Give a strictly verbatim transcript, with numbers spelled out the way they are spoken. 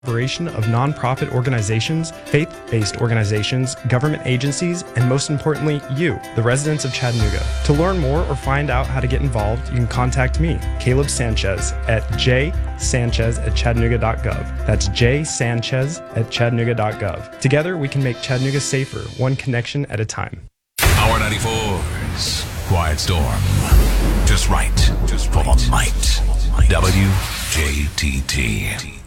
Collaboration of nonprofit organizations, faith-based organizations, government agencies, and most importantly, you, the residents of Chattanooga. To learn more or find out how to get involved, you can contact me, Caleb Sanchez, at jsanchez at chattanooga dot gov. That's jsanchez at chattanooga dot gov. Together, we can make Chattanooga safer, one connection at a time. Power ninety-four's Quiet Storm. Just right, just for the might. W J T T.